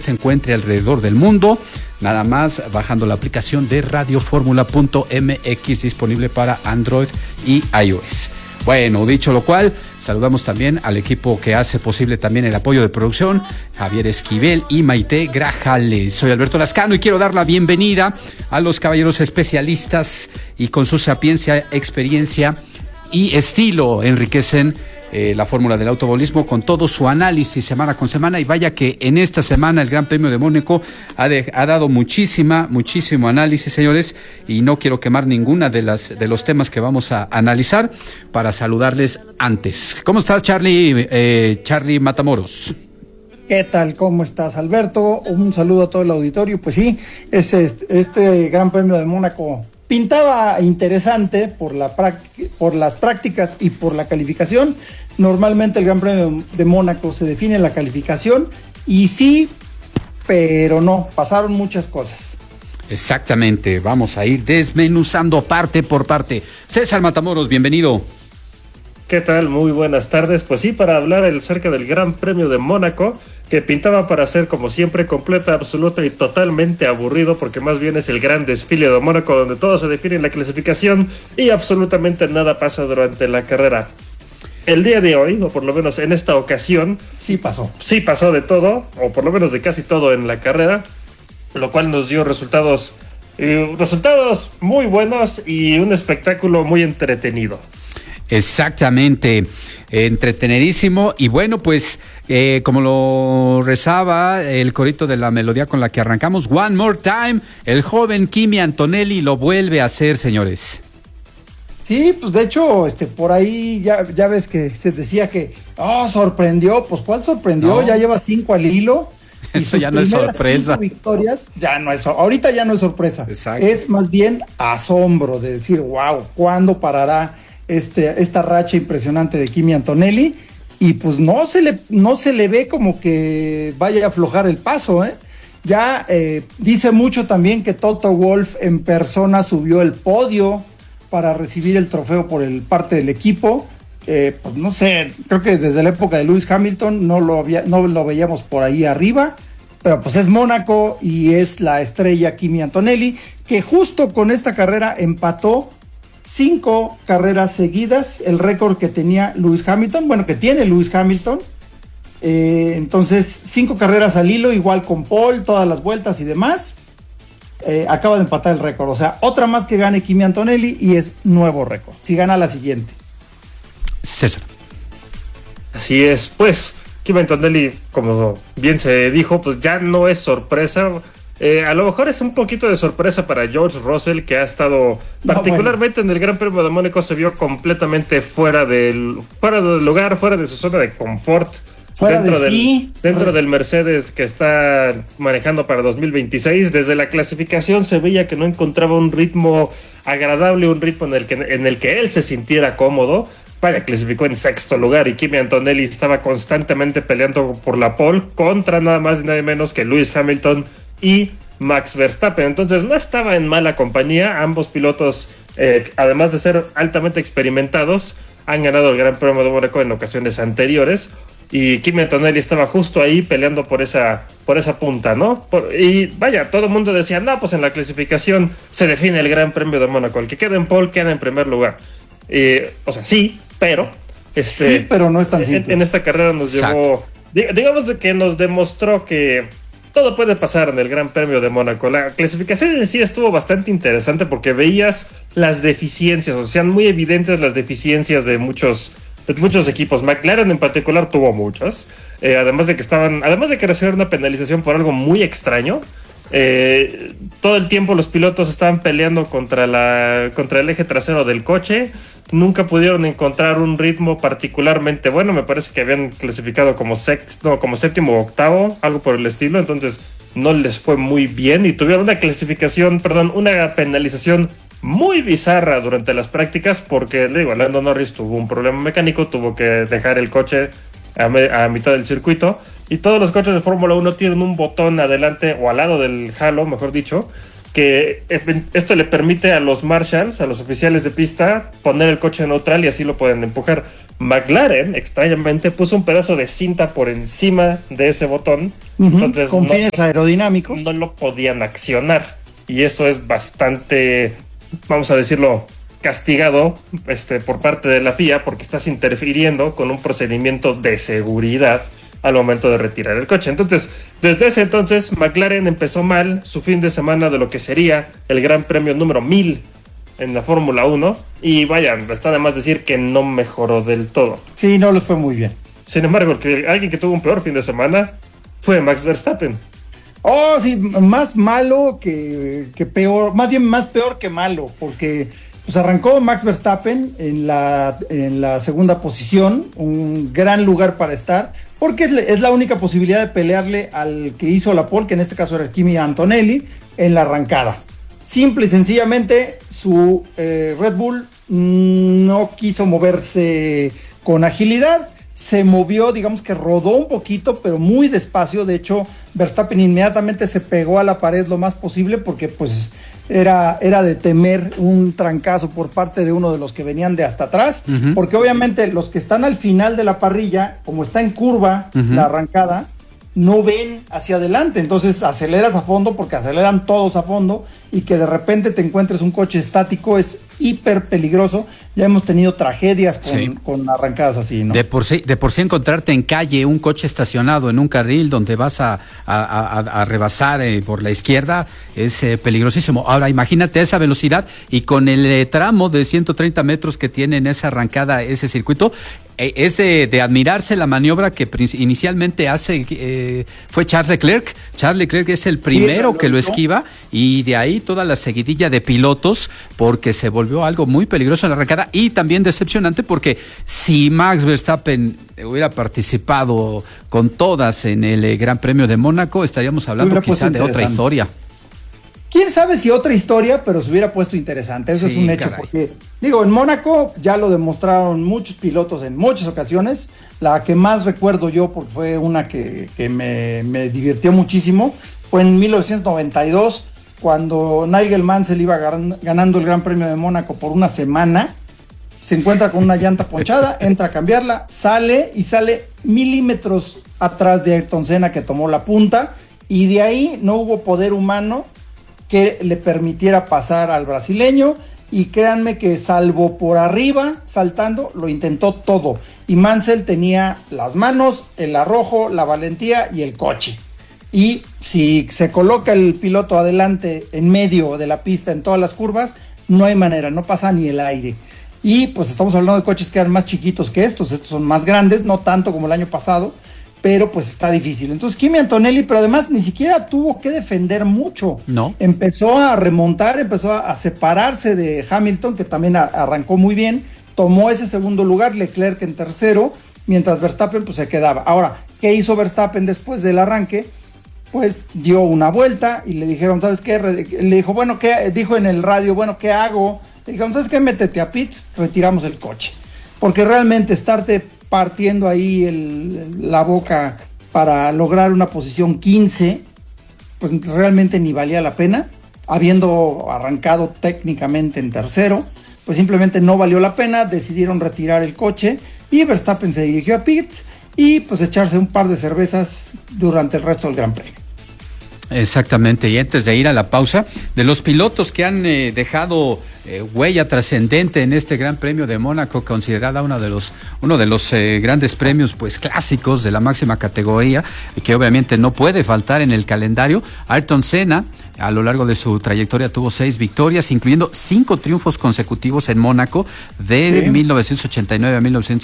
se encuentre alrededor del mundo, nada más bajando la aplicación de radioformula.mx, disponible para Android y iOS. Bueno, dicho lo cual, saludamos también al equipo que hace posible también el apoyo de producción, Javier Esquivel y Maite Grajales. Soy Alberto Lascano y quiero dar la bienvenida a los caballeros especialistas y con su sapiencia, experiencia y estilo enriquecen la fórmula del automovilismo con todo su análisis semana con semana. Y vaya que en esta semana el Gran Premio de Mónaco ha dado muchísimo análisis, señores, y no quiero quemar ninguna de los temas que vamos a analizar para saludarles antes. ¿Cómo estás, Charlie Matamoros? ¿Qué tal? ¿Cómo estás, Alberto? Un saludo a todo el auditorio. Pues sí, este Gran Premio de Mónaco pintaba interesante por las prácticas y por la calificación. Normalmente el Gran Premio de Mónaco se define en la calificación y sí, pero no, pasaron muchas cosas. Exactamente, vamos a ir desmenuzando parte por parte. César Matamoros, bienvenido. ¿Qué tal? Muy buenas tardes. Pues sí, para hablar acerca del Gran Premio de Mónaco, que pintaba para ser, como siempre, completa, absoluta y totalmente aburrido, porque más bien es el gran desfile de Mónaco, donde todo se define en la clasificación y absolutamente nada pasa durante la carrera. El día de hoy, o por lo menos en esta ocasión, sí pasó de todo, o por lo menos de casi todo en la carrera, lo cual nos dio resultados muy buenos y un espectáculo muy entretenido. Exactamente, entretenidísimo. Y bueno, pues como lo rezaba el corito de la melodía con la que arrancamos, One More Time, el joven Kimi Antonelli lo vuelve a hacer, señores. Sí, pues de hecho, por ahí ya ves que se decía que sorprendió. Pues ¿cuál sorprendió? No. Ya lleva 5 al hilo. Eso ya no es sorpresa. 5 victorias, ahorita ya no es sorpresa. Exacto. Es más bien asombro de decir, wow, ¿cuándo parará esta racha impresionante de Kimi Antonelli? Y pues no se le ve como que vaya a aflojar el paso, ¿eh? Ya dice mucho también que Toto Wolff en persona subió el podio para recibir el trofeo por parte del equipo. Pues no sé, creo que desde la época de Lewis Hamilton no lo veíamos por ahí arriba, pero pues es Mónaco y es la estrella Kimi Antonelli, que justo con esta carrera empató 5 carreras seguidas, el récord que tenía Lewis Hamilton, bueno, que tiene Lewis Hamilton. Entonces 5 carreras al hilo, igual con pole, todas las vueltas y demás. Acaba de empatar el récord, o sea, otra más que gane Kimi Antonelli y es nuevo récord, si gana la siguiente. César. Así es, pues Kimi Antonelli, como bien se dijo, pues ya no es sorpresa. A lo mejor es un poquito de sorpresa para George Russell, que ha estado particularmente en el Gran Premio de Mónaco, se vio completamente fuera del lugar, fuera de su zona de confort, dentro del Mercedes que está manejando para 2026. Desde la clasificación se veía que no encontraba un ritmo agradable, un ritmo en el que él se sintiera cómodo. Vaya, clasificó en 6º lugar y Kimi Antonelli estaba constantemente peleando por la pole contra nada más y nada menos que Lewis Hamilton y Max Verstappen. Entonces no estaba en mala compañía. Ambos pilotos, además de ser altamente experimentados, han ganado el Gran Premio de Mónaco en ocasiones anteriores, y Kimi Antonelli estaba justo ahí peleando por esa punta, ¿no? Y vaya, todo el mundo decía, no, pues en la clasificación se define el Gran Premio de Mónaco, el que queda en pole queda en primer lugar. O sea, sí, pero sí, pero no es tan simple. En esta carrera nos llevó, digamos que nos demostró que todo puede pasar en el Gran Premio de Mónaco. La clasificación en sí estuvo bastante interesante porque veías las deficiencias, o sea, muy evidentes las deficiencias de muchos equipos. McLaren en particular tuvo muchas, además de que recibieron una penalización por algo muy extraño. Todo el tiempo los pilotos estaban peleando contra el eje trasero del coche. Nunca pudieron encontrar un ritmo particularmente bueno. Me parece que habían clasificado como séptimo o octavo, algo por el estilo. Entonces no les fue muy bien y tuvieron una penalización muy bizarra durante las prácticas, porque Lando Norris tuvo un problema mecánico, tuvo que dejar el coche a mitad del circuito. Y todos los coches de Fórmula 1 tienen un botón adelante o al lado del halo, mejor dicho, que esto le permite a los marshals, a los oficiales de pista, poner el coche neutral y así lo pueden empujar. McLaren, extrañamente, puso un pedazo de cinta por encima de ese botón, entonces con fines aerodinámicos. no lo podían accionar. Y eso es bastante, vamos a decirlo, castigado por parte de la FIA, porque estás interfiriendo con un procedimiento de seguridad al momento de retirar el coche. Entonces, desde ese entonces, McLaren empezó mal su fin de semana de lo que sería el Gran Premio número 1000 en la Fórmula 1, y vaya, está de más decir que no mejoró del todo. Sí, no les fue muy bien. Sin embargo, alguien que tuvo un peor fin de semana fue Max Verstappen. Oh, sí, más malo que peor, más bien más peor que malo, porque pues arrancó Max Verstappen en la segunda posición, un gran lugar para estar, porque es la única posibilidad de pelearle al que hizo la pole, que en este caso era Kimi Antonelli, en la arrancada. Simple y sencillamente, su Red Bull no quiso moverse con agilidad, se movió, digamos que rodó un poquito, pero muy despacio. De hecho, Verstappen inmediatamente se pegó a la pared lo más posible, porque pues era de temer un trancazo por parte de uno de los que venían de hasta atrás, porque obviamente los que están al final de la parrilla, como está en curva la arrancada, no ven hacia adelante, entonces aceleras a fondo, porque aceleran todos a fondo, y que de repente te encuentres un coche estático es hiper peligroso. Ya hemos tenido tragedias con arrancadas así, ¿no? De por sí encontrarte en calle un coche estacionado en un carril donde vas a rebasar por la izquierda es peligrosísimo. Ahora imagínate esa velocidad y con el tramo de 130 metros que tiene en esa arrancada ese circuito. Es de admirarse la maniobra que inicialmente hace fue Charles Leclerc. Charles Leclerc es el primero que lo esquiva, y de ahí toda la seguidilla de pilotos, porque se volvió algo muy peligroso en la arrancada, y también decepcionante porque si Max Verstappen hubiera participado con todas en el Gran Premio de Mónaco, estaríamos hablando quizá de otra historia. Quién sabe si otra historia, pero se hubiera puesto interesante. Eso es un hecho, porque digo, en Mónaco ya lo demostraron muchos pilotos en muchas ocasiones. La que más recuerdo yo, porque fue una que me divirtió muchísimo, fue en 1992, cuando Nigel Mansell iba ganando el Gran Premio de Mónaco por una semana. Se encuentra con una llanta ponchada, entra a cambiarla, sale milímetros atrás de Ayrton Senna, que tomó la punta, y de ahí no hubo poder humano que le permitiera pasar al brasileño, y créanme que salvo por arriba, saltando, lo intentó todo, y Mansell tenía las manos, el arrojo, la valentía y el coche, y si se coloca el piloto adelante en medio de la pista en todas las curvas, no hay manera, no pasa ni el aire. Y pues estamos hablando de coches que eran más chiquitos que estos son más grandes, no tanto como el año pasado, pero pues está difícil. Entonces Kimi Antonelli, pero además ni siquiera tuvo que defender mucho. No. Empezó a remontar, empezó a separarse de Hamilton, que también arrancó muy bien, tomó ese segundo lugar, Leclerc en tercero, mientras Verstappen pues se quedaba. Ahora, ¿qué hizo Verstappen después del arranque? Pues dio una vuelta y le dijeron, ¿sabes qué? Le dijo, bueno, ¿qué? Dijo en el radio, bueno, ¿qué hago? Le dijeron, ¿sabes qué? Métete a pits, retiramos el coche. Porque realmente estarte partiendo ahí la boca para lograr una posición 15, pues realmente ni valía la pena. Habiendo arrancado técnicamente en tercero, pues simplemente no valió la pena, decidieron retirar el coche y Verstappen se dirigió a pits y pues echarse un par de cervezas durante el resto del Gran Premio. Exactamente, y antes de ir a la pausa, de los pilotos que han dejado huella trascendente en este Gran Premio de Mónaco, considerada uno de los grandes premios pues clásicos de la máxima categoría, que obviamente no puede faltar en el calendario, Ayrton Senna. A lo largo de su trayectoria tuvo 6 victorias, incluyendo 5 triunfos consecutivos en Mónaco de 1989 a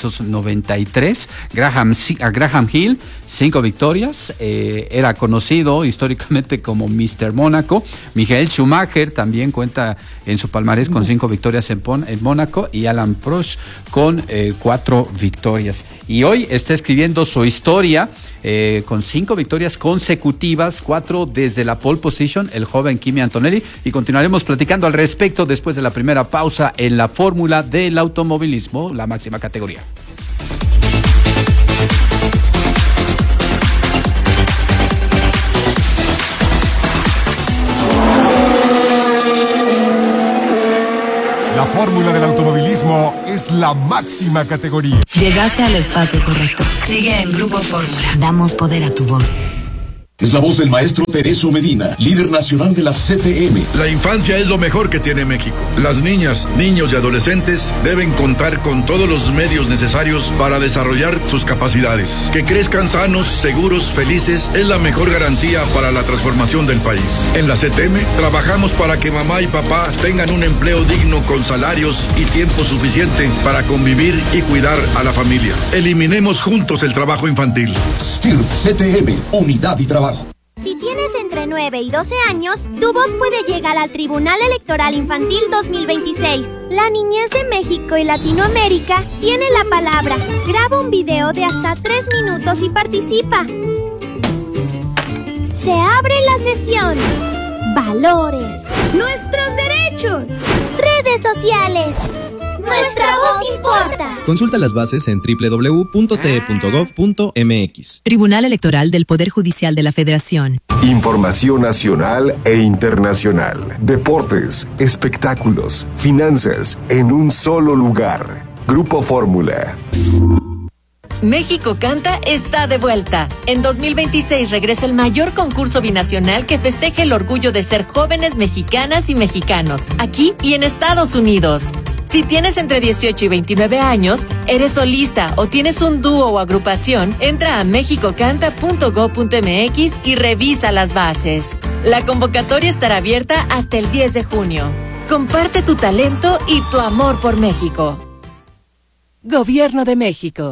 1993. Graham Hill, 5 victorias. Era conocido históricamente como Mr. Mónaco. Michael Schumacher también cuenta en su palmarés con 5 victorias en Mónaco, y Alan Prost con 4 victorias. Y hoy está escribiendo su historia con 5 victorias consecutivas, 4 desde la pole position, el joven Kimi Antonelli, y continuaremos platicando al respecto después de la primera pausa en la fórmula del automovilismo, la máxima categoría. La fórmula del automovilismo es la máxima categoría. Llegaste al espacio correcto. Sigue en Grupo Fórmula. Damos poder a tu voz. Es la voz del maestro Tereso Medina, líder nacional de la CTM. La infancia es lo mejor que tiene México. Las niñas, niños y adolescentes deben contar con todos los medios necesarios para desarrollar sus capacidades. Que crezcan sanos, seguros, felices es la mejor garantía para la transformación del país. En la CTM trabajamos para que mamá y papá tengan un empleo digno con salarios y tiempo suficiente para convivir y cuidar a la familia. Eliminemos juntos el trabajo infantil. STIRT CTM, unidad y trabajo. Si tienes entre 9 y 12 años, tu voz puede llegar al Tribunal Electoral Infantil 2026. La niñez de México y Latinoamérica tiene la palabra. Graba un video de hasta 3 minutos y participa. Se abre la sesión. Valores. Nuestros derechos. Redes sociales. Nuestra voz importa. Consulta las bases en www.te.gov.mx. Tribunal Electoral del Poder Judicial de la Federación. Información nacional e internacional. Deportes, espectáculos, finanzas, en un solo lugar. Grupo Fórmula. México Canta está de vuelta. En 2026 regresa el mayor concurso binacional que festeja el orgullo de ser jóvenes mexicanas y mexicanos, aquí y en Estados Unidos. Si tienes entre 18 y 29 años, eres solista o tienes un dúo o agrupación, entra a mexicocanta.go.mx y revisa las bases. La convocatoria estará abierta hasta el 10 de junio. Comparte tu talento y tu amor por México. Gobierno de México.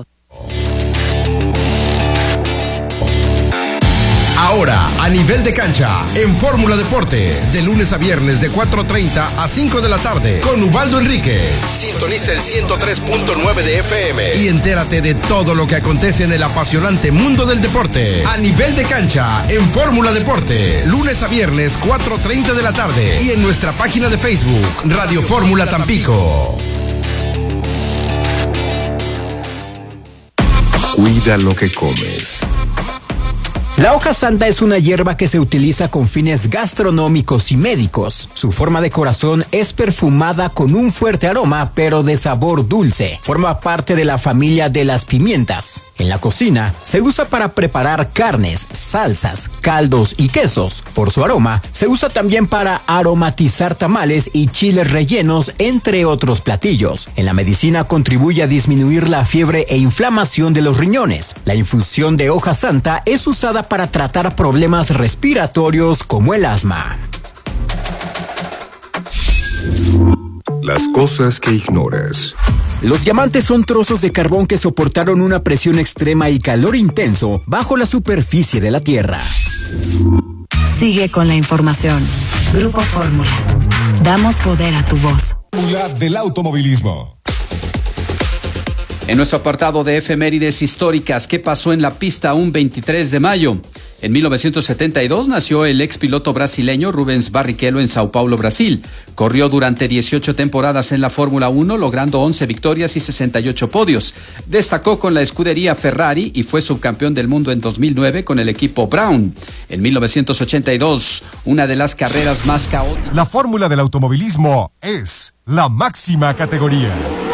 Ahora, a nivel de cancha, en Fórmula Deportes, de lunes a viernes de 4:30 a 5 de la tarde, con Ubaldo Enríquez. Sintoniza el 103.9 de FM y entérate de todo lo que acontece en el apasionante mundo del deporte. A nivel de cancha, en Fórmula Deportes, lunes a viernes 4:30 de la tarde y en nuestra página de Facebook, Radio Fórmula Tampico. Cuida lo que comes. La hoja santa es una hierba que se utiliza con fines gastronómicos y médicos. Su forma de corazón es perfumada con un fuerte aroma, pero de sabor dulce. Forma parte de la familia de las pimientas. En la cocina se usa para preparar carnes, salsas, caldos y quesos. Por su aroma, se usa también para aromatizar tamales y chiles rellenos, entre otros platillos. En la medicina contribuye a disminuir la fiebre e inflamación de los riñones. La infusión de hoja santa es usada para tratar problemas respiratorios como el asma. Las cosas que ignoras. Los diamantes son trozos de carbón que soportaron una presión extrema y calor intenso bajo la superficie de la Tierra. Sigue con la información. Grupo Fórmula. Damos poder a tu voz. Fórmula del automovilismo. En nuestro apartado de efemérides históricas, ¿qué pasó en la pista un 23 de mayo? En 1972 nació el expiloto brasileño Rubens Barrichello en Sao Paulo, Brasil. Corrió durante 18 temporadas en la Fórmula 1, logrando 11 victorias y 68 podios. Destacó con la escudería Ferrari y fue subcampeón del mundo en 2009 con el equipo Brown. En 1982, una de las carreras más caóticas. La fórmula del automovilismo es la máxima categoría.